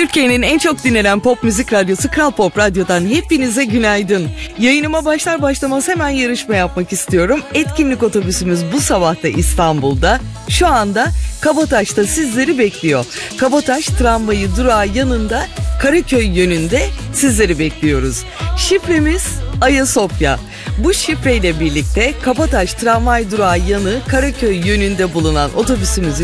Türkiye'nin en çok dinlenen pop müzik radyosu Kral Pop Radyo'dan hepinize günaydın. Yayınıma başlar başlamaz hemen yarışma yapmak istiyorum. Etkinlik otobüsümüz bu sabah da İstanbul'da. Şu anda Kabataş'ta sizleri bekliyor. Kabataş tramvayı durağı yanında Karaköy yönünde sizleri bekliyoruz. Şifremiz Ayasofya. Bu şifreyle birlikte Kabataş tramvay durağı yanı Karaköy yönünde bulunan otobüsümüzü